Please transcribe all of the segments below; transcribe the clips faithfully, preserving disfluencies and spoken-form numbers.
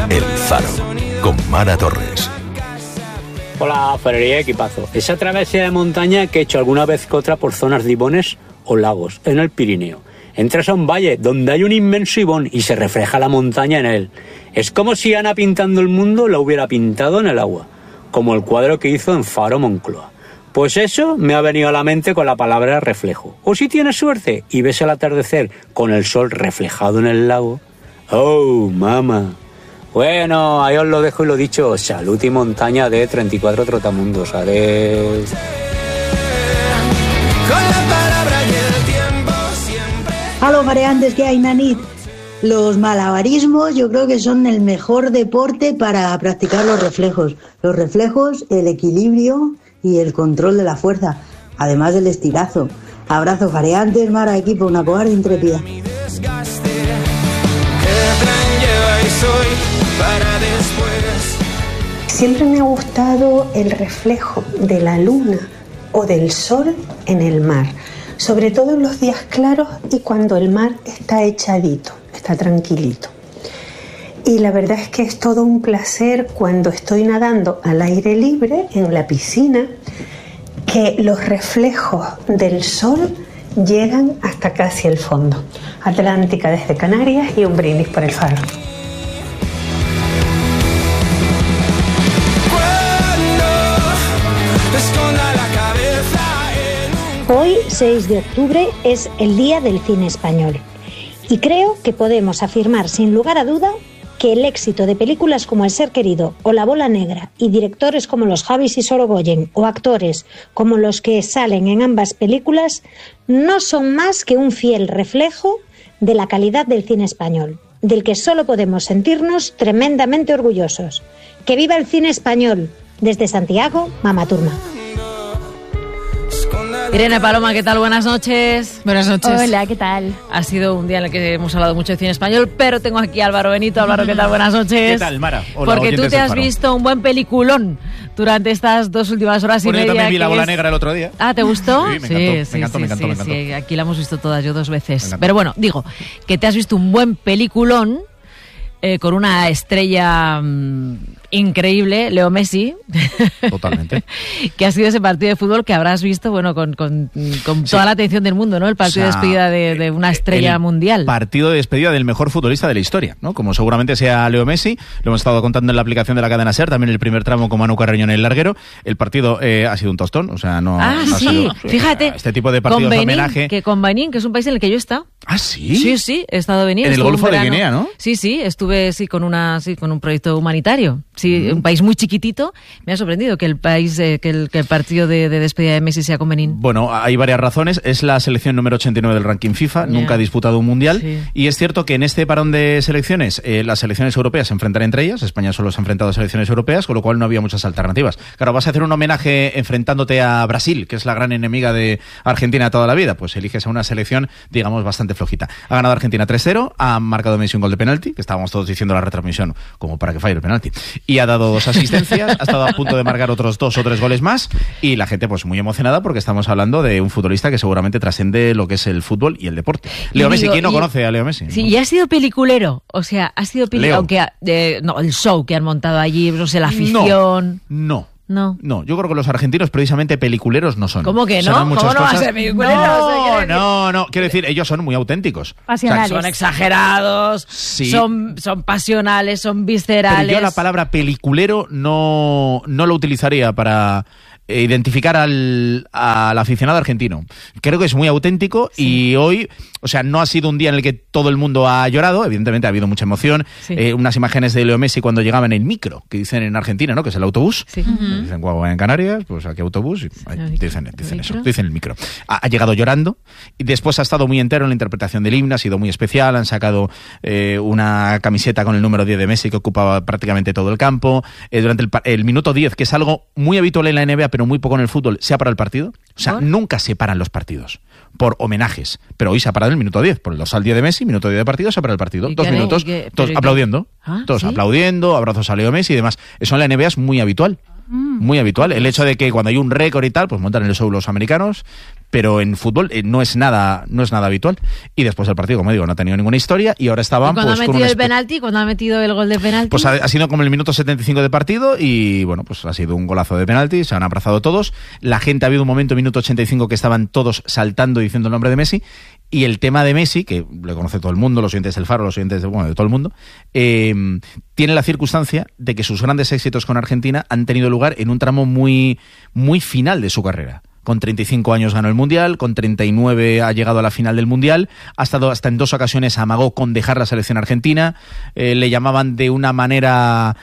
El Faro, con Mara Torres. Hola, Ferrería, equipazo. Esa travesía de montaña que he hecho alguna vez que otra por zonas de ibones o lagos, en el Pirineo. Entras a un valle donde hay un inmenso ibón y se refleja la montaña en él. Es como si Ana pintando el mundo la hubiera pintado en el agua, como el cuadro que hizo en Faro Moncloa. Pues eso me ha venido a la mente con la palabra reflejo. O si tienes suerte y ves el atardecer con el sol reflejado en el lago. ¡Oh, mamá! Bueno, ahí os lo dejo y lo dicho. Salud y montaña de treinta y cuatro trotamundos. Adiós. Hola, variantes que hay, Nanit. Los malabarismos yo creo que son el mejor deporte para practicar los reflejos. Los reflejos, el equilibrio y el control de la fuerza, además del estirazo. Abrazo, variantes, Mara, equipo, una cobarde intrépida. Siempre me ha gustado el reflejo de la luna o del sol en el mar, sobre todo en los días claros y cuando el mar está echadito, está tranquilito. Y la verdad es que es todo un placer cuando estoy nadando al aire libre en la piscina, que los reflejos del sol llegan hasta casi el fondo. Atlántica desde Canarias y un brindis por el Faro. Hoy, seis de octubre, es el Día del Cine Español. Y creo que podemos afirmar sin lugar a duda que el éxito de películas como El Ser Querido o La Bola Negra y directores como los Javis y Sorogoyen o actores como los que salen en ambas películas no son más que un fiel reflejo de la calidad del cine español, del que solo podemos sentirnos tremendamente orgullosos. ¡Que viva el cine español! Desde Santiago, Mama Turma. Irene Paloma, ¿qué tal? Buenas noches. Buenas noches. Hola, ¿qué tal? Ha sido un día en el que hemos hablado mucho de cine español, pero tengo aquí a Álvaro Benito. Álvaro, ¿qué tal? Buenas noches. ¿Qué tal, Mara? Hola, porque tú te has visto un buen peliculón durante estas dos últimas horas bueno, y media. Yo también vi La Bola es... Negra el otro día. Ah, ¿te gustó? Sí, me encantó, sí, me encantó, sí, me encantó, sí, me encantó. Sí, aquí la hemos visto todas, yo dos veces. Pero bueno, digo, que te has visto un buen peliculón eh, con una estrella mmm, increíble, Leo Messi. Totalmente. Que ha sido ese partido de fútbol que habrás visto, bueno, con, con, con sí. toda la atención del mundo, ¿no? El partido o sea, de despedida de, de una estrella el mundial. Partido de despedida del mejor futbolista de la historia, ¿no? Como seguramente sea Leo Messi. Lo hemos estado contando en la aplicación de la cadena SER, también el primer tramo con Manu Carreño en el larguero. El partido eh, ha sido un tostón, o sea, no, ah, no sí. ha sido... Fíjate. Este tipo de partidos Benín, de homenaje... Que con Benín, que es un país en el que yo he estado. ¿Ah, sí? Sí, sí, he estado en Benín. En el Golfo de Guinea, ¿no? Sí, sí, estuve sí con una sí con un proyecto humanitario. Sí, mm. un país muy chiquitito. Me ha sorprendido que el país eh, que, el, que el partido de, de despedida de Messi sea con Benín. Bueno, hay varias razones. Es la selección número ochenta y nueve del ranking FIFA, yeah. nunca ha disputado un mundial. Sí. Y es cierto que en este parón de selecciones, eh, las selecciones europeas se enfrentan entre ellas. España solo se ha enfrentado a selecciones europeas, con lo cual no había muchas alternativas. Claro, vas a hacer un homenaje enfrentándote a Brasil, que es la gran enemiga de Argentina toda la vida. Pues eliges a una selección, digamos, bastante flojita. Ha ganado Argentina tres cero, ha marcado Messi un gol de penalti, que estábamos todos diciendo en la retransmisión, como para que falle el penalti. Y ha dado dos asistencias, ha estado a punto de marcar otros dos o tres goles más, y la gente pues muy emocionada porque estamos hablando de un futbolista que seguramente trasciende lo que es el fútbol y el deporte. Leo Messi, ¿quién no conoce a Leo Messi? Sí, y ha sido peliculero, o sea, ha sido peliculero, aunque eh, no, el show que han montado allí, no sé, la afición. No, no. No. No, yo creo que los argentinos precisamente peliculeros no son. ¿Cómo que no? Son muchas ¿Cómo no cosas. va a ser peliculeros? No, no, no. Quiero decir, ellos son muy auténticos. Pasionales. O sea, son exagerados, sí. son, son pasionales, son viscerales. Pero yo la palabra peliculero no, no lo utilizaría para identificar al, al aficionado argentino. Creo que es muy auténtico, sí. Y hoy, o sea, no ha sido un día en el que todo el mundo ha llorado, evidentemente ha habido mucha emoción, sí. eh, unas imágenes de Leo Messi cuando llegaba en el micro, que dicen en Argentina, ¿no? Que es el autobús, sí. uh-huh. Dicen guau, en Canarias, pues aquí autobús, y, ay, dicen, dicen eso, dicen el micro. Ha, ha llegado llorando, y después ha estado muy entero en la interpretación del himno, ha sido muy especial, han sacado eh, una camiseta con el número diez de Messi que ocupaba prácticamente todo el campo, eh, durante el, el minuto diez, que es algo muy habitual en la N B A, pero muy poco en el fútbol, se ha parado el partido. O sea, ¿por? Nunca se paran los partidos por homenajes, pero hoy se ha parado el minuto diez, por el dos al diez de Messi, minuto diez de partido, se ha parado el partido, dos minutos, qué, todos aplaudiendo, ¿Ah, todos ¿sí? aplaudiendo, abrazos a Leo Messi y demás. Eso en la N B A es muy habitual. Muy habitual. El hecho de que cuando hay un récord y tal, pues montan el show los americanos, pero en fútbol eh, no es nada no es nada habitual. Y después del partido, como digo, no ha tenido ninguna historia y ahora estaban... ¿Y cuando pues, ha metido el penalti? ¿Cuando ha metido el gol de penalti? Pues ha, ha sido como el minuto setenta y cinco de partido y bueno, pues ha sido un golazo de penalti, se han abrazado todos. La gente, ha habido un momento, minuto ochenta y cinco, que estaban todos saltando diciendo el nombre de Messi. Y el tema de Messi, que lo conoce todo el mundo, los oyentes del Faro, los oyentes de, bueno, de todo el mundo, eh, tiene la circunstancia de que sus grandes éxitos con Argentina han tenido lugar en un tramo muy, muy final de su carrera. Con treinta y cinco años ganó el Mundial, con treinta y nueve ha llegado a la final del Mundial, ha estado hasta en dos ocasiones amagó con dejar la selección argentina, eh, le llamaban de una manera...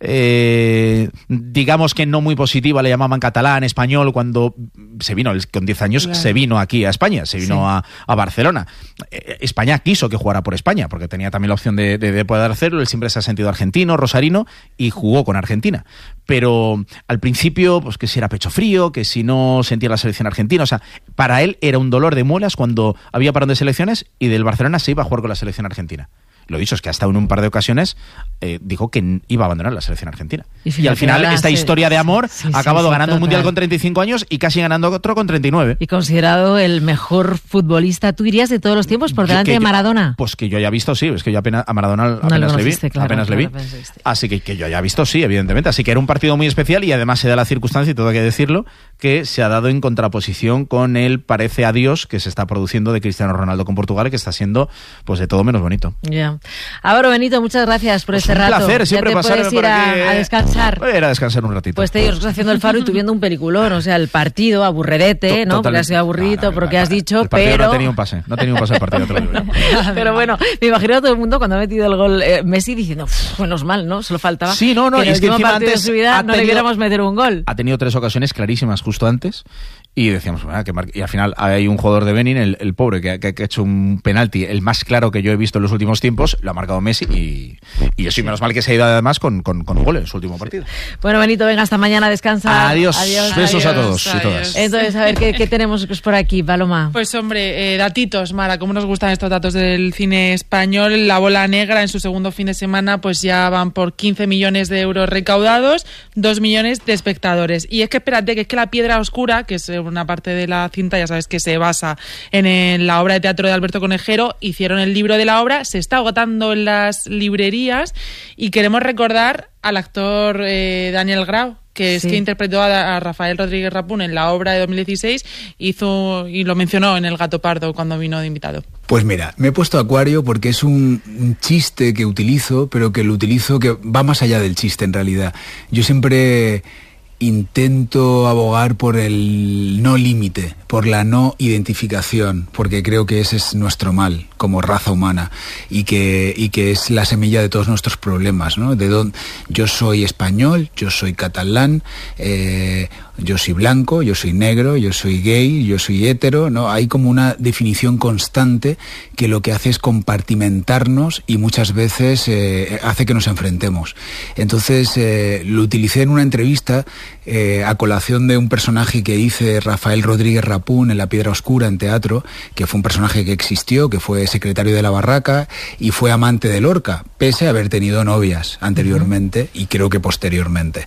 Eh, digamos que no muy positiva, le llamaban catalán, español, cuando se vino, con diez años, claro. se vino aquí a España, se vino sí. a, a Barcelona. Eh, España quiso que jugara por España, porque tenía también la opción de, de, de poder hacerlo, él siempre se ha sentido argentino, rosarino, y jugó con Argentina. Pero al principio, pues que si era pecho frío, que si no sentía la selección argentina, o sea, para él era un dolor de muelas cuando había parón de selecciones y del Barcelona se iba a jugar con la selección argentina. Lo dicho es que hasta en un par de ocasiones eh, dijo que iba a abandonar la selección argentina. Y, y al final esta se... historia de amor sí, sí, ha acabado sí, ganando total. un mundial con treinta y cinco años y casi ganando otro con treinta y nueve. Y considerado el mejor futbolista, ¿tú dirías, de todos los tiempos por delante yo, de Maradona? Yo, pues que yo haya visto, sí, es que yo apenas a Maradona apenas no le vi. Claro, apenas claro, le vi. Así que, que yo haya visto, sí, evidentemente. Así que era un partido muy especial y además se da la circunstancia, y todo hay que decirlo, que se ha dado en contraposición con el parece adiós que se está produciendo de Cristiano Ronaldo con Portugal, que está siendo pues de todo menos bonito. Ya. Yeah. Ahora, Benito, muchas gracias por pues este un rato. placer, siempre ya te pasarme puedes ir por aquí. A, a descansar. Voy a ir a descansar un ratito. Pues te ibas haciendo el Faro y tú viendo un peliculón, o sea, el partido, aburrerete, ¿no? Porque ha sido aburrido, no, no, porque no, has dicho, el pero... no tenía un pase, no tenía un pase el partido. Te lo digo. Pero bueno, me imagino a todo el mundo cuando ha metido el gol eh, Messi diciendo, menos mal, ¿no? Solo faltaba sí, no, no, que en es el que último encima partido antes de su vida no tenido, le viéramos meter un gol. Ha tenido tres ocasiones clarísimas justo antes. Y decíamos, que mar... y al final hay un jugador de Benin, el, el pobre, que, que, que ha hecho un penalti, el más claro que yo he visto en los últimos tiempos, lo ha marcado Messi y, y eso, y menos mal que se ha ido además con, con, con un gol en su último partido. Bueno, Benito, venga, hasta mañana, descansa. Adiós, adiós besos adiós, a todos adiós. y todas. Entonces, a ver, ¿qué, qué tenemos por aquí, Paloma? Pues hombre, eh, datitos, Mara, ¿cómo nos gustan estos datos del cine español? La Bola Negra en su segundo fin de semana pues ya van por quince millones de euros recaudados, dos millones de espectadores. Y es que espérate, que es que La Piedra Oscura, que es una parte de la cinta, ya sabes que se basa en, en la obra de teatro de Alberto Conejero, hicieron el libro de la obra, se está agotando en las librerías y queremos recordar al actor eh, Daniel Grau, que es sí. que interpretó a, a Rafael Rodríguez Rapún en la obra de dos mil dieciséis, hizo y lo mencionó en El Gato Pardo cuando vino de invitado. Pues mira, me he puesto Acuario porque es un, un chiste que utilizo, pero que lo utilizo que va más allá del chiste en realidad. Yo siempre intento abogar por el no límite, por la no identificación, porque creo que ese es nuestro mal como raza humana y que, y que es la semilla de todos nuestros problemas, ¿no? De dónde, yo soy español, yo soy catalán, eh, yo soy blanco, yo soy negro, yo soy gay, yo soy hétero, ¿no? Hay como una definición constante que lo que hace es compartimentarnos y muchas veces eh, hace que nos enfrentemos. Entonces eh, lo utilicé en una entrevista eh, a colación de un personaje que hice Rafael Rodríguez Rapún en La Piedra Oscura en teatro, que fue un personaje que existió, que fue secretario de la Barraca y fue amante de Lorca, pese a haber tenido novias anteriormente uh-huh. y creo que posteriormente.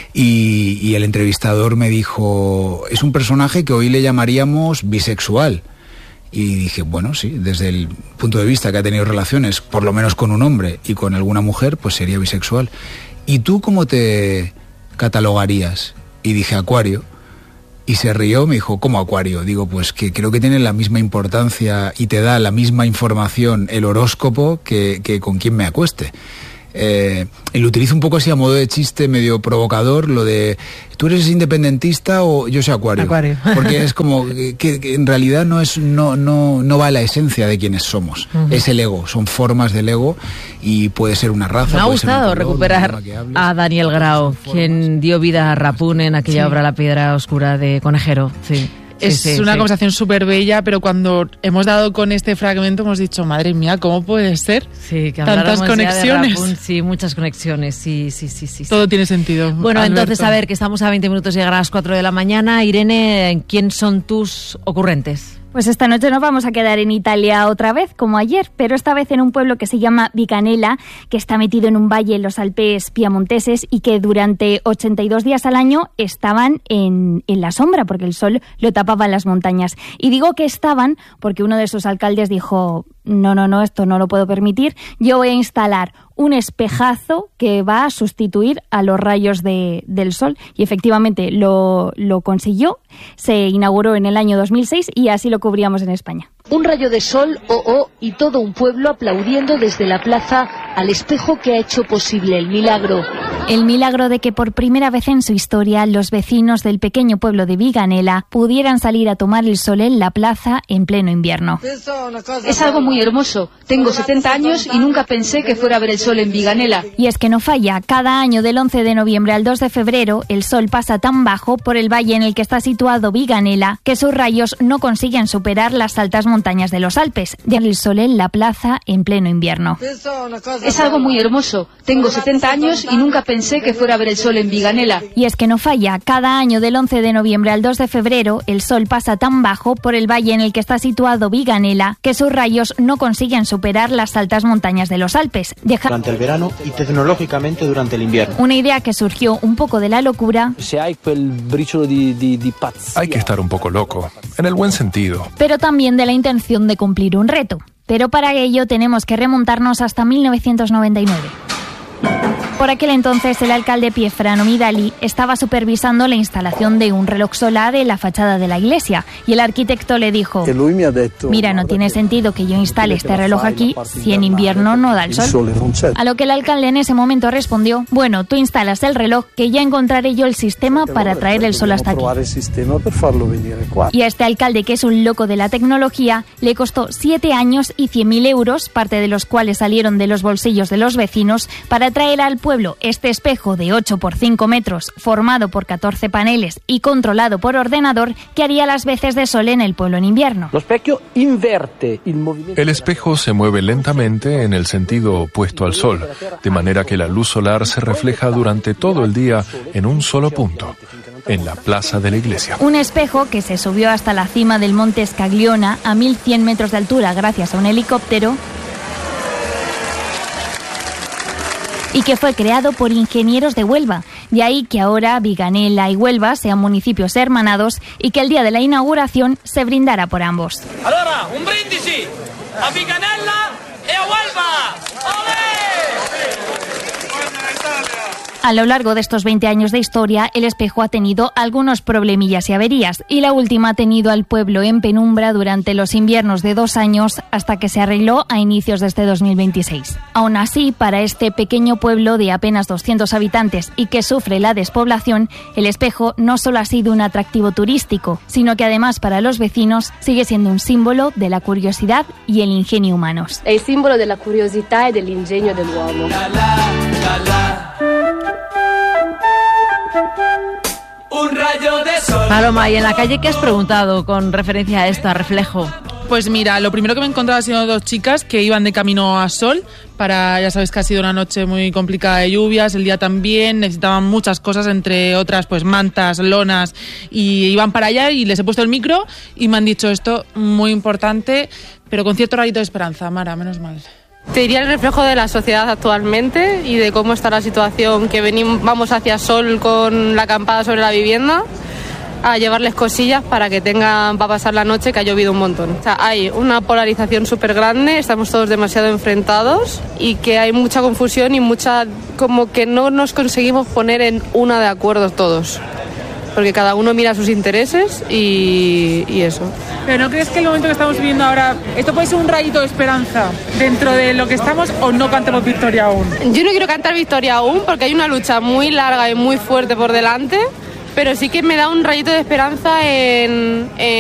Y, y el entrevistador me dijo, es un personaje que hoy le llamaríamos bisexual. Y dije, bueno, sí, desde el punto de vista que ha tenido relaciones, por lo menos con un hombre y con alguna mujer, pues sería bisexual. ¿Y tú cómo te catalogarías? Y dije, Acuario. Y se rió, me dijo, ¿cómo Acuario? Digo, pues que creo que tiene la misma importancia y te da la misma información el horóscopo que, que con quien me acueste. Eh, y lo utilizo un poco así a modo de chiste medio provocador, lo de ¿tú eres independentista o yo soy Acuario? Acuario. Porque es como que, que en realidad no es no no no va a la esencia de quienes somos. Uh-huh. Es el ego, son formas del ego y puede ser una raza. Me ha puede gustado ser color, recuperar a Daniel Grau, quien dio vida a Rapún en aquella sí. obra La Piedra Oscura de Conejero. Sí. Es sí, sí, una sí. conversación súper bella, pero cuando hemos dado con este fragmento hemos dicho, madre mía, ¿cómo puede ser? Sí, que tantas conexiones. Rapún, sí, muchas conexiones, sí, sí, sí, sí. Todo sí. tiene sentido. Bueno, Alberto. Entonces, a ver, que estamos a veinte minutos de llegar a las cuatro de la mañana. Irene, ¿quién son tus ocurrentes? Pues esta noche nos vamos a quedar en Italia otra vez, como ayer, pero esta vez en un pueblo que se llama Viganella, que está metido en un valle en los Alpes piamonteses y que durante ochenta y dos días al año estaban en, en la sombra, porque el sol lo tapaba en las montañas. Y digo que estaban porque uno de sus alcaldes dijo, no, no, no, esto no lo puedo permitir, yo voy a instalar un espejazo que va a sustituir a los rayos de, del sol. Y efectivamente lo, lo consiguió, se inauguró en el año dos mil seis y así lo cubríamos en España. Un rayo de sol, oh, oh, y todo un pueblo aplaudiendo desde la plaza al espejo que ha hecho posible el milagro. El milagro de que por primera vez en su historia los vecinos del pequeño pueblo de Viganella pudieran salir a tomar el sol en la plaza en pleno invierno. Es algo muy hermoso. Tengo setenta años y nunca pensé que fuera a ver el sol en Viganella. Y es que no falla, cada año del once de noviembre al dos de febrero el sol pasa tan bajo por el valle en el que está situado Viganella que sus rayos no consiguen superar las altas montañas de los Alpes, ya el sol en la plaza en pleno invierno. Es algo muy hermoso. Tengo setenta años y nunca pensé que fuera a ver el sol en Viganella. Y es que no falla, cada año del once de noviembre al dos de febrero el sol pasa tan bajo por el valle en el que está situado Viganella que sus rayos no consiguen superar las altas montañas de los Alpes. Deja... Durante el verano y tecnológicamente durante el invierno. Una idea que surgió un poco de la locura. Se hay quel briciolo di, di, di pazzia. Hay que estar un poco loco, en el buen sentido. Pero también de la intención de cumplir un reto. Pero para ello tenemos que remontarnos hasta mil novecientos noventa y nueve. Por aquel entonces el alcalde Piefrano Midali estaba supervisando la instalación de un reloj solar en la fachada de la iglesia y el arquitecto le dijo, mira, no tiene sentido que yo instale este reloj aquí si en invierno no da el sol. A lo que el alcalde en ese momento respondió, bueno, tú instalas el reloj que ya encontraré yo el sistema para traer el sol hasta aquí. Y a este alcalde, que es un loco de la tecnología, le costó siete años y cien mil euros, parte de los cuales salieron de los bolsillos de los vecinos, para traer al pueblo este espejo de ocho por cinco metros, formado por catorce paneles y controlado por ordenador, que haría las veces de sol en el pueblo en invierno. El espejo se mueve lentamente en el sentido opuesto al sol, de manera que la luz solar se refleja durante todo el día en un solo punto, en la plaza de la iglesia. Un espejo que se subió hasta la cima del monte Scagliona a mil cien metros de altura gracias a un helicóptero y que fue creado por ingenieros de Huelva. De ahí que ahora Viganella y Huelva sean municipios hermanados y que el día de la inauguración se brindara por ambos. Ahora, un brindisi a Viganella y a Huelva. ¡Olé! A lo largo de estos veinte años de historia, el espejo ha tenido algunos problemillas y averías, y la última ha tenido al pueblo en penumbra durante los inviernos de dos años hasta que se arregló a inicios de este dos mil veintiséis. Aún así, para este pequeño pueblo de apenas doscientos habitantes y que sufre la despoblación, el espejo no solo ha sido un atractivo turístico, sino que además para los vecinos sigue siendo un símbolo de la curiosidad y el ingenio humanos. Es el símbolo de la curiosidad y del ingenio del uomo. Un rayo de sol. Paloma, ¿y en la calle qué has preguntado con referencia a esto, a reflejo? Pues mira, lo primero que me he encontrado ha sido dos chicas que iban de camino a Sol para, ya sabes que ha sido una noche muy complicada de lluvias, el día también, necesitaban muchas cosas, entre otras pues mantas, lonas, y iban para allá y les he puesto el micro y me han dicho esto muy importante, pero con cierto rayito de esperanza. Mara, menos mal. Te diría el reflejo de la sociedad actualmente y de cómo está la situación, que venimos, vamos hacia Sol con la acampada sobre la vivienda a llevarles cosillas para que tengan para pasar la noche, que ha llovido un montón. O sea, hay una polarización súper grande, estamos todos demasiado enfrentados y que hay mucha confusión y mucha, como que no nos conseguimos poner en una de acuerdo todos. Porque cada uno mira sus intereses y, y eso. ¿Pero no crees que el momento que estamos viviendo ahora, esto puede ser un rayito de esperanza dentro de lo que estamos, o no cantamos victoria aún? Yo no quiero cantar victoria aún porque hay una lucha muy larga y muy fuerte por delante, pero sí que me da un rayito de esperanza en... en